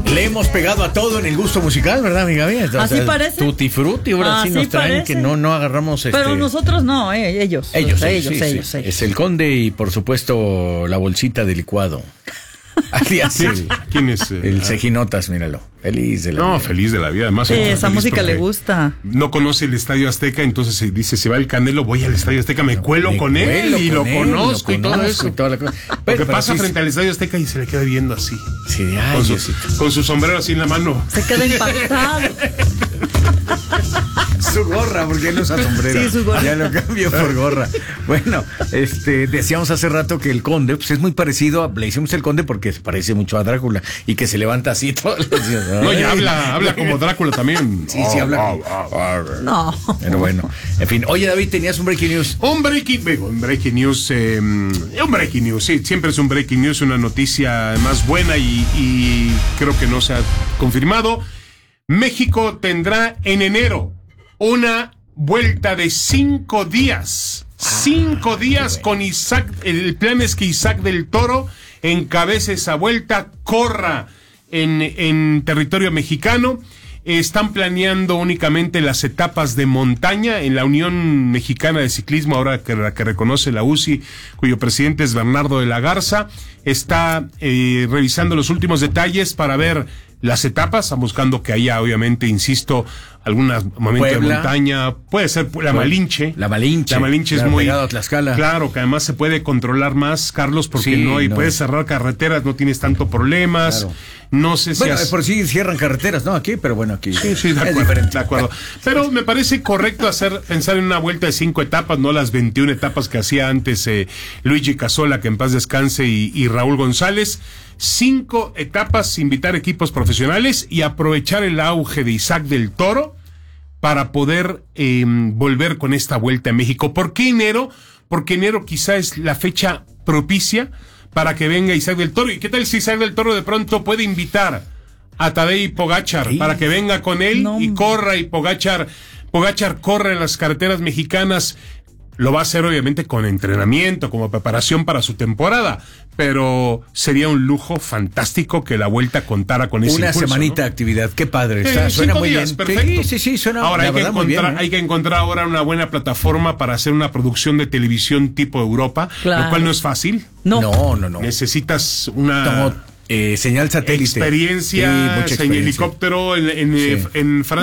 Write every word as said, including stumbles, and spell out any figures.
Le hemos pegado a todo en el gusto musical, ¿verdad, amiga mía? O sea, Así parece. Tutti frutti, ahora sí nos traen parece. que no, no agarramos este... Pero nosotros no, eh, ellos. Ellos, o sea, sí, ellos, sí, ellos, sí. ellos. Es el Conde y, por supuesto, la bolsita de licuado. Alias el, ¿Quién es? Eh? el Cejinotas, míralo. Feliz de la No, vida. feliz de la vida. Además, Sí, está esa feliz música le porque gusta. No conoce el Estadio Azteca, entonces se dice, se va el Canelo, voy al Estadio Azteca, me cuelo Me con él cuelo y con lo él, conozco lo y todo conozco eso. y toda la cosa. Porque Pero, pero pasa sí, frente al Estadio Azteca y se le queda viendo así. Sí, ay, Con su, Diosito. con su sombrero así en la mano. Se queda impactado. Su gorra, porque no usa sombrero. Sí, su gorra. Ya lo cambio por gorra. Bueno, este, decíamos hace rato que el Conde, pues es muy parecido, a, le hicimos el Conde porque se parece mucho a Drácula y que se levanta así todos los días. No, y habla, habla como Drácula también. Sí, sí, habla como... No. Pero bueno, en fin. Oye, David, tenías un breaking news. Un breaking, un breaking news, eh, un breaking news, sí, siempre es un breaking news, una noticia más buena y, y creo que no se ha confirmado. México tendrá en enero una vuelta de cinco días. Cinco ah, días bueno. con Isaac. El plan es que Isaac del Toro encabece esa vuelta, corra en, en territorio mexicano. Están planeando únicamente las etapas de montaña en la Unión Mexicana de Ciclismo, ahora que la que reconoce la U C I, cuyo presidente es Bernardo de la Garza. Está eh, revisando los últimos detalles para ver las etapas, están buscando que haya, obviamente, insisto, algún momento de montaña, puede ser la Malinche. La Malinche. La Malinche es claro, muy... pegado a Tlaxcala. Claro, que además se puede controlar más, Carlos, porque Sí, no hay, no. puedes cerrar carreteras, no tienes tanto problemas. Claro. No sé si... Bueno, has... por sí cierran carreteras, ¿no? Aquí, pero bueno, aquí. Sí, sí, de es acuerdo, diferente. de acuerdo. Pero me parece correcto hacer pensar en una vuelta de cinco etapas, no las veintiuna etapas que hacía antes eh, Luigi Casola, que en paz descanse, y, y Raúl González. Cinco etapas, invitar equipos profesionales y aprovechar el auge de Isaac del Toro para poder eh, volver con esta vuelta a México. ¿Por qué enero? Porque enero quizá es la fecha propicia para que venga Isaac del Toro. ¿Y qué tal si Isaac del Toro de pronto puede invitar a Tadej Pogačar sí. para que venga con él no. y corra y Pogačar, Pogačar corre en las carreteras mexicanas? Lo va a hacer obviamente con entrenamiento, como preparación para su temporada, pero sería un lujo fantástico que la vuelta contara con ese Una impulso, semanita ¿no? de actividad, qué padre, está, Eh, suena muy días, bien. Perfecto. Sí, sí, sí, suena ahora hay que, verdad, muy bien, encontrar, ¿eh? hay que encontrar ahora una buena plataforma para hacer una producción de televisión tipo Europa, claro. lo cual no es fácil. No, no, no. no. Necesitas una... Como, eh, señal satélite. Experiencia, sí, mucha en experiencia. helicóptero, en, en, sí. en, en Francia.